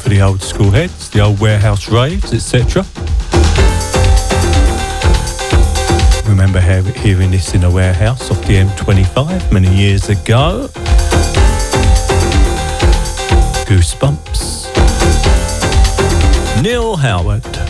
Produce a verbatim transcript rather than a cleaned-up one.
for the old school heads, the old warehouse raves, et cetera. Remember hearing this in a warehouse off the M twenty-five many years ago. Goosebumps. Neil Howard.